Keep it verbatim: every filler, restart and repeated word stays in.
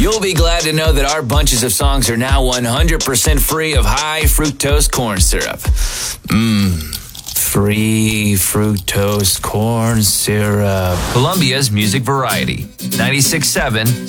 You'll be glad to know that our bunches of songs are now one hundred percent free of high fructose corn syrup. Mmm. Free fructose corn syrup. Columbia's Music Variety. ninety-six point seven